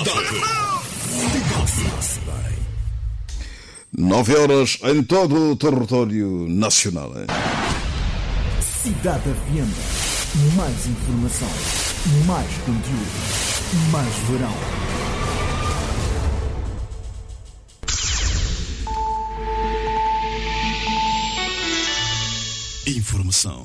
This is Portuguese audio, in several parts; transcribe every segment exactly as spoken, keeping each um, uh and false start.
Nove horas em todo o território nacional. Hein? Cidade Avienda. Mais informação, mais conteúdo, mais verão. Informação.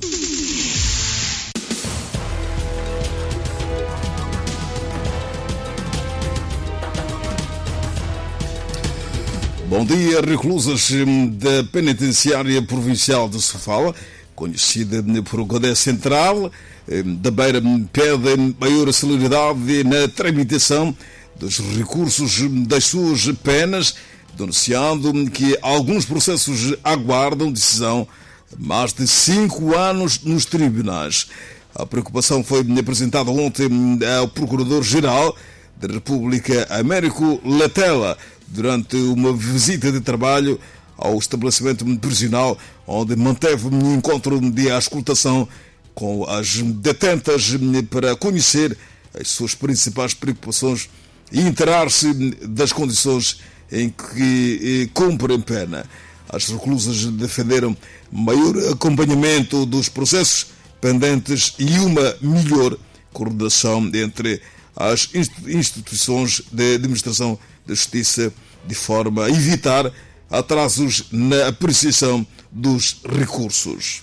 Bom dia, reclusas da Penitenciária Provincial de Sofala, conhecida por Godé Central, da Beira, pedem maior celeridade na tramitação dos recursos das suas penas, denunciando que alguns processos aguardam decisão há mais de cinco anos nos tribunais. A preocupação foi apresentada ontem ao Procurador-Geral da República, Américo Latela, durante uma visita de trabalho ao estabelecimento prisional, onde manteve um encontro de auscultação com as detentas para conhecer as suas principais preocupações e interar-se das condições em que cumprem pena. As reclusas defenderam maior acompanhamento dos processos pendentes e uma melhor coordenação entre as instituições de administração da justiça, de forma a evitar atrasos na apreciação dos recursos.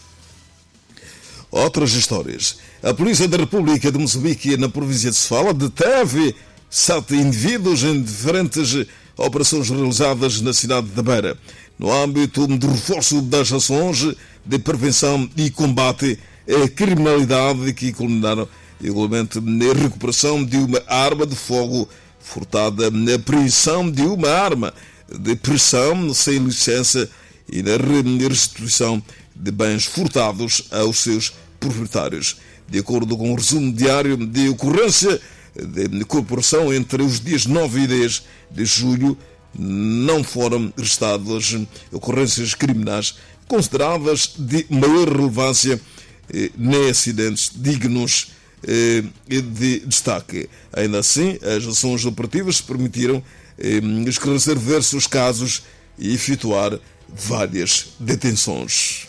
Outras histórias. A Polícia da República de Moçambique, na província de Sofala, deteve sete indivíduos em diferentes operações realizadas na cidade da Beira, no âmbito do reforço das ações de prevenção e combate à criminalidade, que culminaram igualmente na recuperação de uma arma de fogo furtada, na apreensão de uma arma de pressão sem licença e na restituição de bens furtados aos seus proprietários. De acordo com o resumo diário de ocorrência de corporação, entre os dias nove e dez de julho não foram registradas ocorrências criminais consideradas de maior relevância nem acidentes dignos de destaque. Ainda assim, as ações operativas permitiram esclarecer diversos casos e efetuar várias detenções.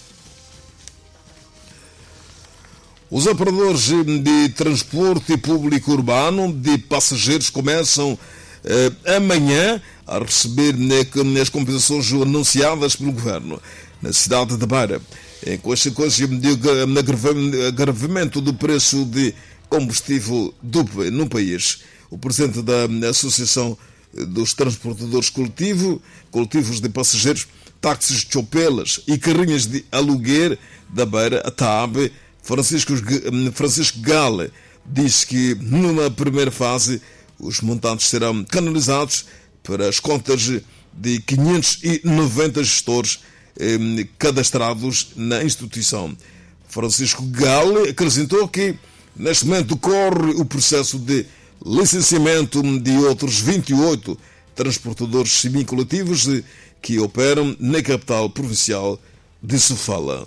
Os operadores de transporte público urbano de passageiros começam eh, amanhã a receber as compensações anunciadas pelo Governo na cidade de Beira, em consequência do agravamento do preço de combustível no país. O presidente da Associação dos Transportadores Coletivo, Coletivos de Passageiros, Táxis, Chopelas e Carrinhas de Aluguer da Beira, a T A B, Francisco, Francisco Gale, disse que numa primeira fase os montantes serão canalizados para as contas de quinhentos e noventa gestores eh, cadastrados na instituição. Francisco Gale acrescentou que neste momento decorre o processo de licenciamento de outros vinte e oito transportadores semicoletivos que operam na capital provincial de Sofala.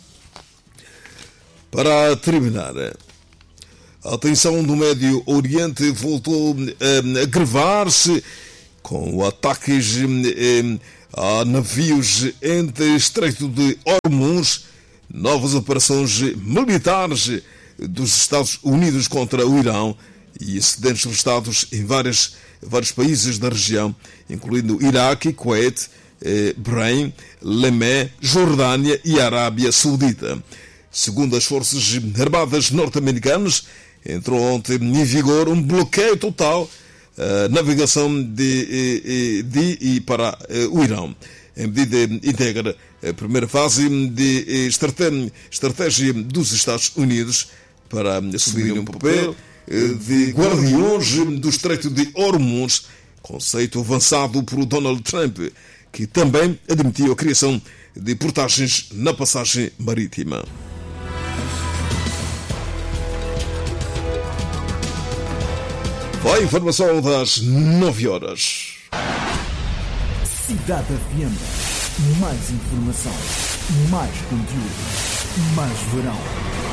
Para terminar, a tensão do Médio Oriente voltou a agravar-se com ataques a navios entre o Estreito de Hormuz, novas operações militares dos Estados Unidos contra o Irão e incidentes registrados em vários, vários países da região, incluindo Iraque, Kuwait, Bahrein, Lemé, Jordânia e Arábia Saudita. Segundo as Forças Armadas norte-americanas, entrou ontem em vigor um bloqueio total à navegação de, de e para o Irão. A medida integra a primeira fase de estratégia dos Estados Unidos para assumir um papel de guardiões do Estreito de Hormuz, conceito avançado por Donald Trump, que também admitiu a criação de portagens na passagem marítima. Foi a informação das nove horas. Cidade Avienda. Mais informação, mais conteúdo, mais verão.